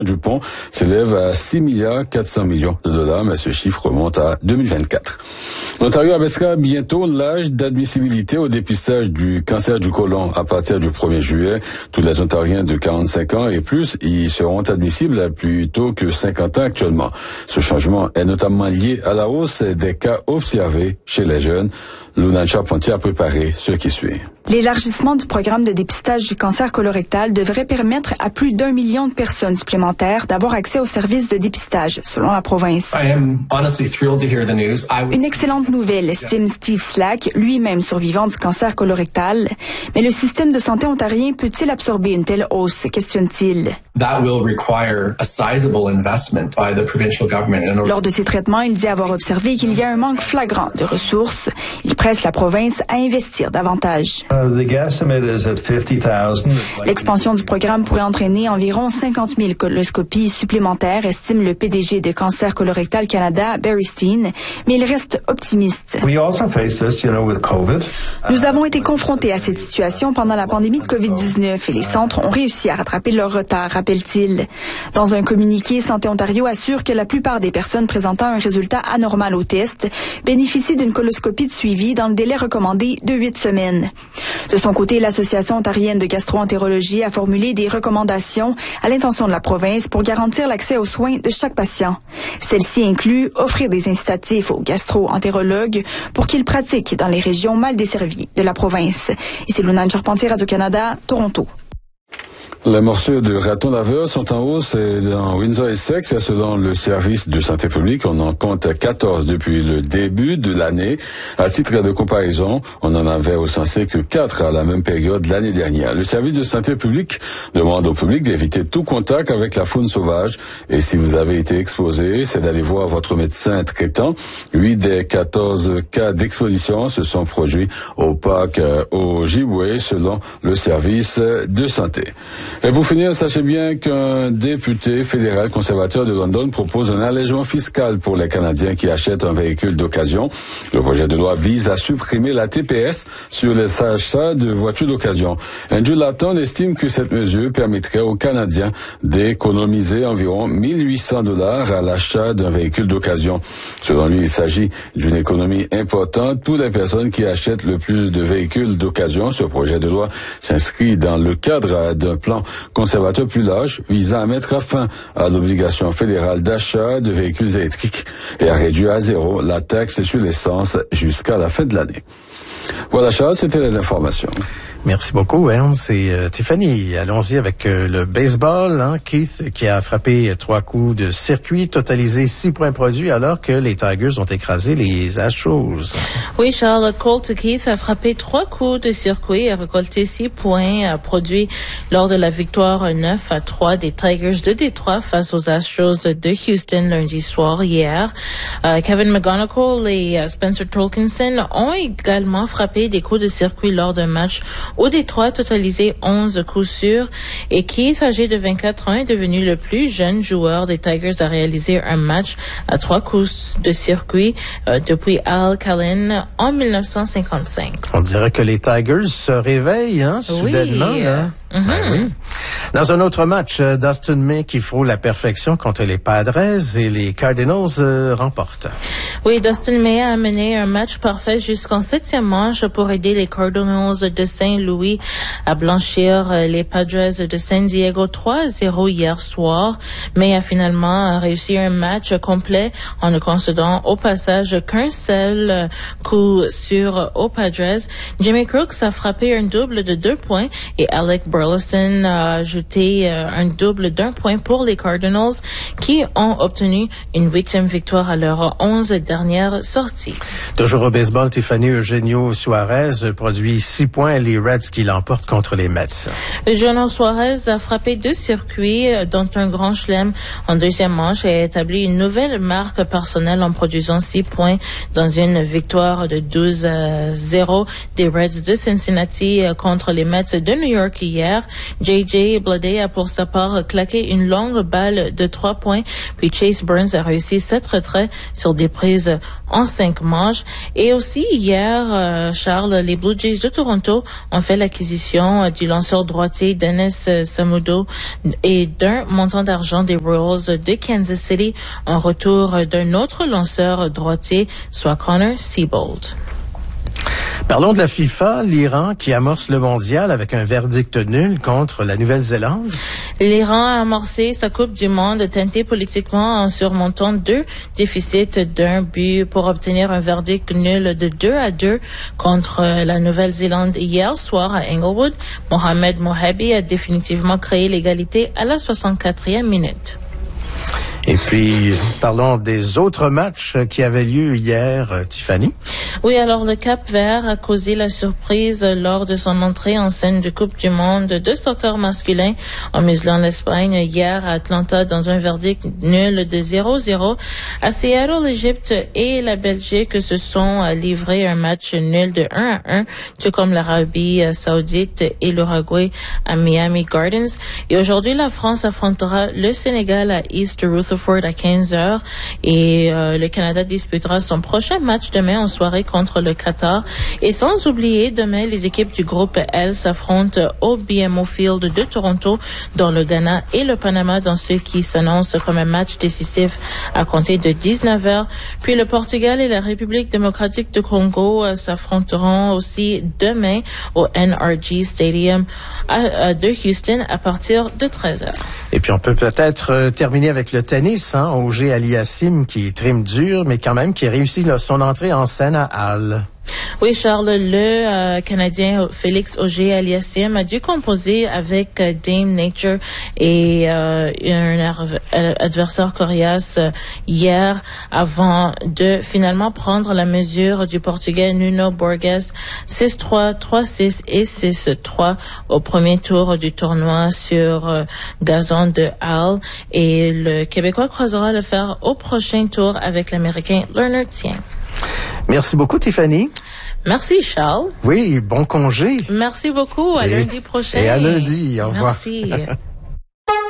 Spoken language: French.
Dupont s'élève à 6,4 milliards de dollars, mais ce chiffre remonte à 2024. L'Ontario abaissera bientôt l'âge d'admissibilité au dépistage du cancer du côlon à partir du 1er juillet. Tous les Ontariens de 45 ans et plus y seront admissibles à plus tôt que 50 ans actuellement. Ce changement est notamment lié à la hausse des cas observés chez les jeunes. Luna Charpentier a préparé ce qui suit. L'élargissement du programme de dépistage du cancer colorectal devrait permettre à plus d'1 million de personnes supplémentaires d'avoir accès aux services de dépistage, selon la province. Une excellente nouvelle, estime Steve Slack, lui-même survivant du cancer colorectal. Mais le système de santé ontarien peut-il absorber une telle hausse, questionne-t-il. Lors de ses traitements, il dit avoir observé qu'il y a un manque flagrant de ressources. Il presse la province à investir davantage. L'expansion du programme pourrait entraîner environ 50 000 coloscopies supplémentaires, estime le PDG de Cancer Colorectal Canada, Barry Steen, mais il reste optimiste. Nous avons été confrontés à cette situation pendant la pandémie de COVID-19 et les centres ont réussi à rattraper leur retard, rappelle-t-il. Dans un communiqué, Santé Ontario assure que la plupart des personnes présentant un résultat anormal au test bénéficient d'une coloscopie de suivi dans le délai recommandé de 8 semaines. De son côté, l'Association ontarienne de gastro-entérologie a formulé des recommandations à l'intention de la province pour garantir l'accès aux soins de chaque patient. Celle-ci inclut offrir des incitatifs aux gastro-entérologues pour qu'ils pratiquent dans les régions mal desservies de la province. Ici Luna Charpentier, Radio-Canada, Toronto. Les morsures de ratons laveurs sont en hausse dans Windsor-Essex. Selon le service de santé publique, on en compte 14 depuis le début de l'année. À titre de comparaison, on en avait recensé que 4 à la même période l'année dernière. Le service de santé publique demande au public d'éviter tout contact avec la faune sauvage. Et si vous avez été exposé, c'est d'aller voir votre médecin traitant. 8 des 14 cas d'exposition se sont produits au parc Ojibwe, selon le service de santé. Et pour finir, sachez bien qu'un député fédéral conservateur de London propose un allègement fiscal pour les Canadiens qui achètent un véhicule d'occasion. Le projet de loi vise à supprimer la TPS sur les achats de voitures d'occasion. Andrew Latton estime que cette mesure permettrait aux Canadiens d'économiser environ 1 800 $ à l'achat d'un véhicule d'occasion. Selon lui, il s'agit d'une économie importante pour les personnes qui achètent le plus de véhicules d'occasion. Ce projet de loi s'inscrit dans le cadre d'un plan conservateur plus large visant à mettre fin à l'obligation fédérale d'achat de véhicules électriques et à réduire à 0 la taxe sur l'essence jusqu'à la fin de l'année. Voilà Charles, c'était les informations. Merci beaucoup, Ernst et Tiffany. Allons-y avec le baseball. Keith qui a frappé 3 coups de circuit, totalisé 6 points produits alors que les Tigers ont écrasé les Astros. Oui, Charles, Colt Keith a frappé 3 coups de circuit et a récolté 6 points produits lors de la victoire 9-3 des Tigers de Détroit face aux Astros de Houston lundi soir hier. Kevin McGonigal et Spencer Torkelson ont également frappé des coups de circuit lors d'un match au Détroit, totalisé 11 coups sûrs, et Keith, âgé de 24 ans, est devenu le plus jeune joueur des Tigers à réaliser un match à 3 coups de circuit depuis Al Callen en 1955. On dirait que les Tigers se réveillent, soudainement, oui. là. Mm-hmm. Ben oui. Dans un autre match, Dustin May qui frôle la perfection contre les Padres et les Cardinals remportent. Oui, Dustin May a mené un match parfait jusqu'en 7e manche pour aider les Cardinals de Saint-Louis à blanchir les Padres de San Diego 3-0 hier soir. May a finalement réussi un match complet en ne concédant au passage qu'un seul coup sûr aux Padres. Jimmy Crooks a frappé un double de 2 points et Alec Burleson a ajouté un double d'1 point pour les Cardinals qui ont obtenu une 8e victoire à leurs 11 dernières sorties. Toujours au baseball, Tiffany, Eugenio Suarez produit 6 points et les Reds qui l'emportent contre les Mets. Eugenio Suarez a frappé 2 circuits, dont un grand chelem en 2e manche et a établi une nouvelle marque personnelle en produisant 6 points dans une victoire de 12-0 des Reds de Cincinnati contre les Mets de New York hier. hier. J.J. Bleday a pour sa part claqué une longue balle de 3 points, puis Chase Burns a réussi 7 retraits sur des prises en 5 manches. Et aussi hier, Charles, les Blue Jays de Toronto ont fait l'acquisition du lanceur droitier Dennis Samudo et d'un montant d'argent des Royals de Kansas City en retour d'un autre lanceur droitier, soit Connor Siebold. Parlons de la FIFA, l'Iran qui amorce le mondial avec un verdict nul contre la Nouvelle-Zélande. L'Iran a amorcé sa Coupe du Monde teintée politiquement en surmontant 2 déficits d'1 but pour obtenir un verdict nul de 2-2 contre la Nouvelle-Zélande hier soir à Englewood. Mohamed Mohabi a définitivement créé l'égalité à la 64e minute. Et puis, parlons des autres matchs qui avaient lieu hier, Tiffany. Oui, alors le Cap-Vert a causé la surprise lors de son entrée en scène de Coupe du Monde de soccer masculin en muselant l'Espagne hier à Atlanta dans un verdict nul de 0-0. À Seattle, l'Égypte et la Belgique se sont livrés un match nul de 1-1, tout comme l'Arabie Saoudite et l'Uruguay à Miami Gardens. Et aujourd'hui, la France affrontera le Sénégal à East Rutherford à 15h et le Canada disputera son prochain match demain en soirée contre le Qatar. Et sans oublier, demain, les équipes du groupe L s'affrontent au BMO Field de Toronto, dans le Ghana et le Panama, dans ce qui s'annonce comme un match décisif à compter de 19h. Puis le Portugal et la République démocratique du Congo s'affronteront aussi demain au NRG Stadium de Houston à partir de 13h. Et puis on peut peut-être terminer avec le tennis, Auger Aliassime qui trime dur, mais quand même qui a réussi son entrée en scène à Halle. Oui, Charles, le Canadien Félix Auger-Aliassime a dû composer avec Dame Nature et un adversaire coriace hier avant de finalement prendre la mesure du Portugais Nuno Borges 6-3, 3-6 et 6-3 au premier tour du tournoi sur gazon de Halle. Et le Québécois croisera le fer au prochain tour avec l'Américain Leonard Tien. Merci beaucoup, Tiffany. Merci, Charles. Oui, bon congé. Merci beaucoup. À lundi prochain. Et à lundi. Au revoir. Merci.